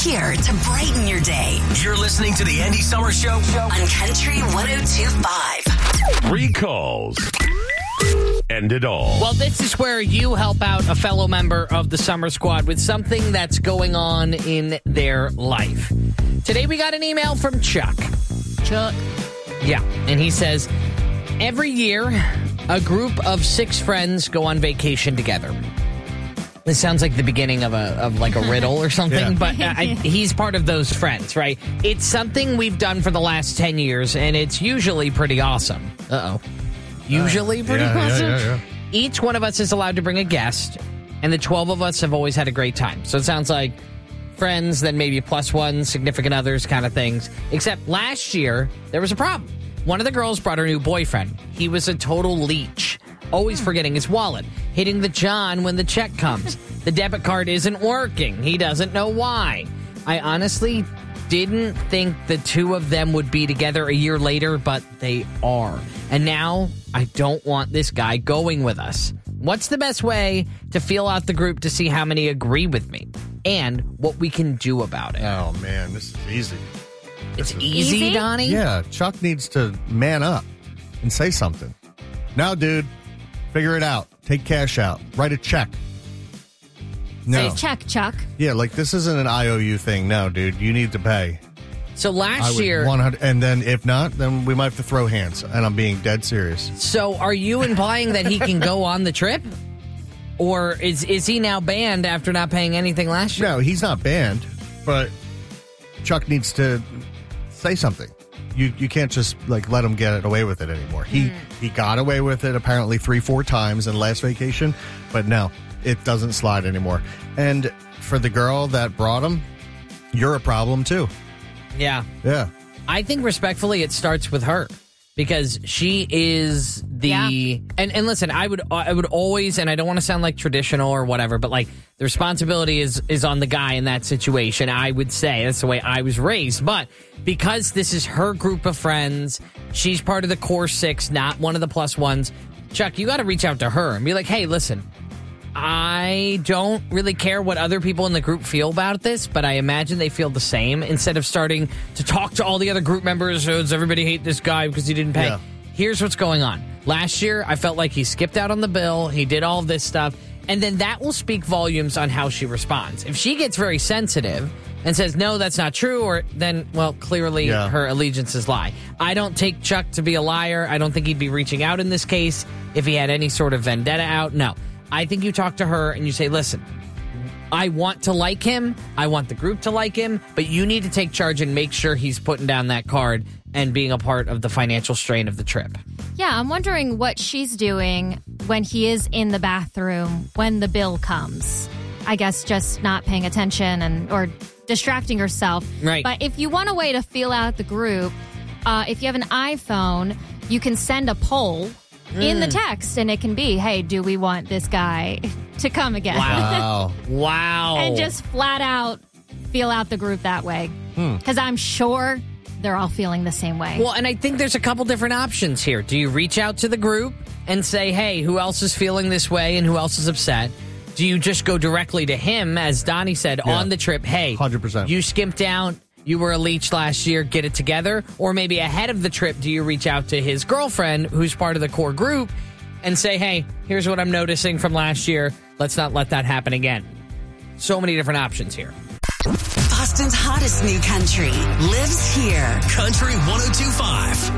here to brighten your day. You're listening to the Andy Summers Show On Country 102.5. 3 calls. End it all. Well, this is where you help out a fellow member of the Summer Squad with something that's going on in their life. Today we got an email from Chuck. Chuck. Yeah, and he says, every year, a group of 6 friends go on vacation together. This sounds like the beginning of a riddle or something, but he's part of those friends, right? It's something we've done for the last 10 years, and it's usually pretty awesome. Uh-oh. Usually pretty awesome? Yeah. Each one of us is allowed to bring a guest, and the 12 of us have always had a great time. So it sounds like friends, then maybe plus one, significant others kind of things. Except last year, there was a problem. One of the girls brought her new boyfriend. He was a total leech. Always forgetting his wallet. Hitting the John when the check comes. The debit card isn't working. He doesn't know why. I honestly didn't think the two of them would be together a year later, but they are. And now I don't want this guy going with us. What's the best way to feel out the group to see how many agree with me? And what we can do about it. Oh, man, this is easy. It's easy, Donnie? Yeah, Chuck needs to man up and say something. Now, dude, figure it out. Take cash out. Write a check. No. Say check, Chuck. Yeah, like this isn't an IOU thing. No, dude, you need to pay. So last year... 100, and then if not, then we might have to throw hands. And I'm being dead serious. So are you implying that he can go on the trip? Or is he now banned after not paying anything last year? No, he's not banned, but Chuck needs to say something. You can't just let him get away with it anymore. He got away with it apparently 3-4 times in last vacation, but no, it doesn't slide anymore. And for the girl that brought him, you're a problem too. Yeah. Yeah. I think respectfully it starts with her. Because she is the and listen, I would always, and I don't want to sound like traditional or whatever, but the responsibility is on the guy in that situation. I would say that's the way I was raised. But because this is her group of friends, she's part of the core 6, not one of the plus ones. Chuck, you got to reach out to her and be like, hey, listen, I don't really care what other people in the group feel about this, but I imagine they feel the same. Instead of starting to talk to all the other group members, does everybody hate this guy because he didn't pay? Yeah. Here's what's going on. Last year, I felt like he skipped out on the bill. He did all of this stuff. And then that will speak volumes on how she responds. If she gets very sensitive and says, no, that's not true, then clearly her allegiances lie. I don't take Chuck to be a liar. I don't think he'd be reaching out in this case if he had any sort of vendetta out. No. I think you talk to her and you say, listen, I want to like him. I want the group to like him. But you need to take charge and make sure he's putting down that card and being a part of the financial strain of the trip. Yeah, I'm wondering what she's doing when he is in the bathroom when the bill comes. I guess just not paying attention or distracting herself. Right. But if you want a way to feel out the group, if you have an iPhone, you can send a poll in the text, and it can be, hey, do we want this guy to come again? Wow. Wow. And just flat out feel out the group that way. Because I'm sure they're all feeling the same way. Well, and I think there's a couple different options here. Do you reach out to the group and say, hey, who else is feeling this way and who else is upset? Do you just go directly to him, as Donnie said, on the trip, hey, 100%. You skimped out. You were a leech last year, get it together? Or maybe ahead of the trip, do you reach out to his girlfriend, who's part of the core group, and say, hey, here's what I'm noticing from last year. Let's not let that happen again. So many different options here. Boston's hottest new country lives here. Country 102.5.